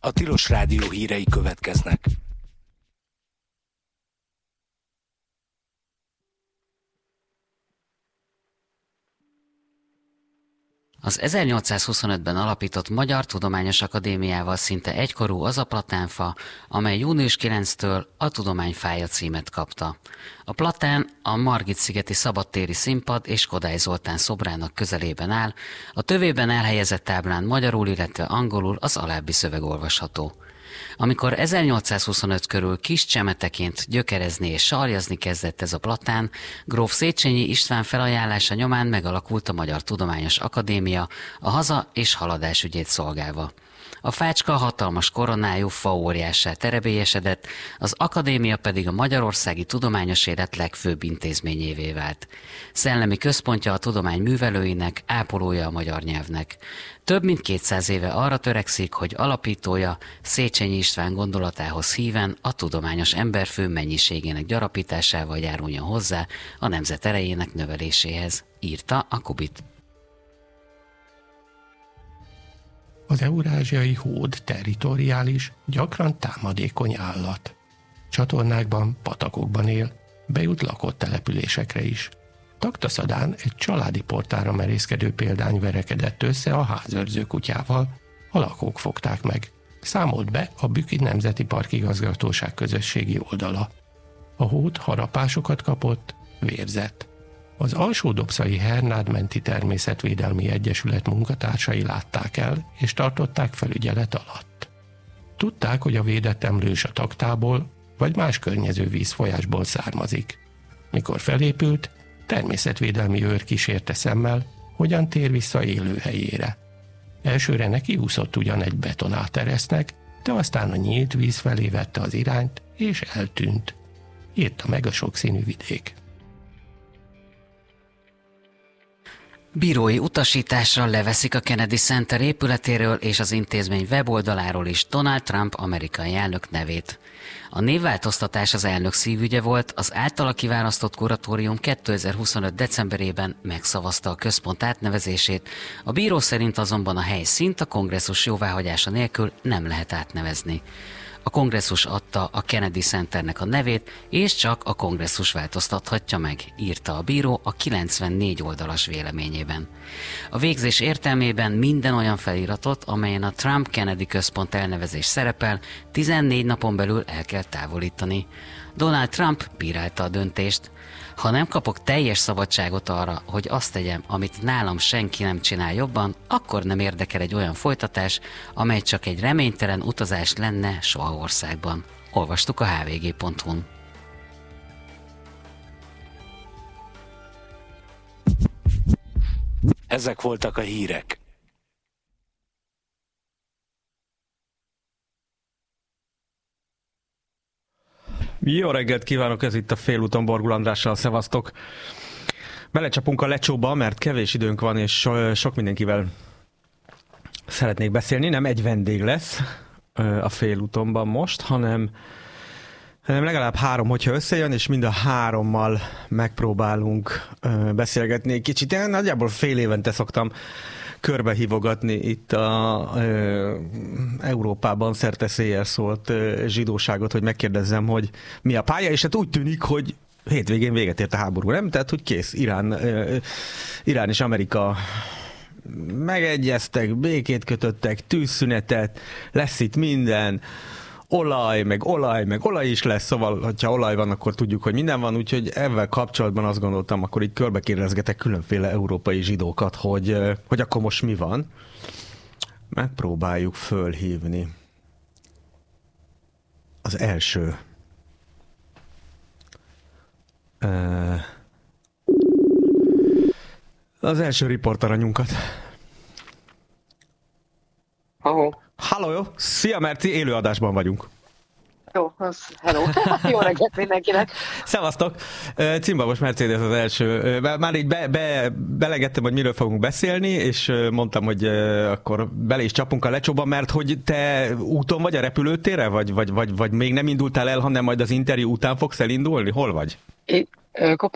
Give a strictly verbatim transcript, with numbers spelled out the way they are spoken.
A Tilos Rádió hírei következnek. Az ezernyolcszázhuszonötben alapított Magyar Tudományos Akadémiával szinte egykorú az a platánfa, amely június kilencedikétől a Tudományfája címet kapta. A platán a Margit-szigeti szabadtéri színpad és Kodály Zoltán szobrának közelében áll, a tövében elhelyezett táblán magyarul, illetve angolul az alábbi szöveg olvasható. Amikor ezernyolcszázhuszonöt körül kis csemeteként gyökerezni és sarjazni kezdett ez a platán, gróf Széchenyi István felajánlása nyomán megalakult a Magyar Tudományos Akadémia a haza- és haladás ügyét szolgálva. A fácska hatalmas koronájú faóriássá terebélyesedett, az akadémia pedig a magyarországi tudományos élet legfőbb intézményévé vált. Szellemi központja a tudomány művelőinek, ápolója a magyar nyelvnek. Több mint kétszáz éve arra törekszik, hogy alapítója Széchenyi István gondolatához híven a tudományos emberfő mennyiségének gyarapításával járuljon hozzá a nemzet erejének növeléséhez, írta a Kubit. Az eurázsiai hód territoriális, gyakran támadékony állat. Csatornákban, patakokban él, bejut lakott településekre is. Taktaszadán egy családi portára merészkedő példány verekedett össze a házőrző kutyával, a lakók fogták meg. Számolt be a Bükki Nemzeti Park Igazgatóság közösségi oldala. A hód harapásokat kapott, vérzett. Az Alsó-Dobszai Hernád Menti Természetvédelmi Egyesület munkatársai látták el, és tartották felügyelet alatt. Tudták, hogy a védett emlős a taktából, vagy más környező vízfolyásból származik. Mikor felépült, természetvédelmi őr kísérte szemmel, hogyan tér vissza élőhelyére. Elsőre nekiúszott ugyan egy betonáteresznek, de aztán a nyílt víz felé vette az irányt, és eltűnt. Írta meg a sokszínű vidék. Bírói utasításra leveszik a Kennedy Center épületéről és az intézmény weboldaláról is Donald Trump amerikai elnök nevét. A névváltoztatás az elnök szívügye volt, az általa kiválasztott kuratórium kétezer-huszonöt decemberében megszavazta a központ átnevezését, a bíró szerint azonban a helyszínt a kongresszus jóváhagyása nélkül nem lehet átnevezni. A kongresszus adta a Kennedy Centernek a nevét, és csak a kongresszus változtathatja meg, írta a bíró a kilencvennégy oldalas véleményében. A végzés értelmében minden olyan feliratot, amelyen a Trump-Kennedy központ elnevezés szerepel, tizennégy napon belül el kell távolítani. Donald Trump bírálta a döntést. Ha nem kapok teljes szabadságot arra, hogy azt tegyem, amit nálam senki nem csinál jobban, akkor nem érdekel egy olyan folytatás, amely csak egy reménytelen utazás lenne soha országban. Olvastuk a há vé gé pont hu-n. Ezek voltak a hírek. Jó reggelt kívánok, ez itt a Félúton Borgul Andrással, szevasztok! Belecsapunk a lecsóba, mert kevés időnk van, és so- sok mindenkivel szeretnék beszélni. Nem egy vendég lesz a Félútonban most, hanem, hanem legalább három, hogyha összejön, és mind a hárommal megpróbálunk beszélgetni. Kicsit én nagyjából fél évente szoktam körbehívogatni itt a e, Európában szerte szólt e, zsidóságot, hogy megkérdezzem, hogy mi a pálya, és hát úgy tűnik, hogy hétvégén véget ért a háború, nem? Tehát, hogy kész, Irán, e, Irán és Amerika megegyeztek, békét kötöttek, tűzszünetet, lesz itt minden, olaj, meg olaj, meg olaj is lesz, szóval, hogyha olaj van, akkor tudjuk, hogy minden van, úgyhogy ezzel kapcsolatban azt gondoltam, akkor itt körbekérdezgetek különféle európai zsidókat, hogy, hogy akkor most mi van. Megpróbáljuk fölhívni az első. Az első riportaranyunkat. Hello. Halló, jó? Szia, Merci, élőadásban vagyunk. Jó, az, hello. Jó reggelt mindenkinek. Szevasztok! Cimbabos Mercedes az első. Már így be, be, belegettem, hogy miről fogunk beszélni, és mondtam, hogy akkor bele is csapunk a lecsóba, mert hogy te úton vagy a repülőtérre, vagy, vagy, vagy, vagy még nem indultál el, hanem majd az interjú után fogsz elindulni? Hol vagy? Én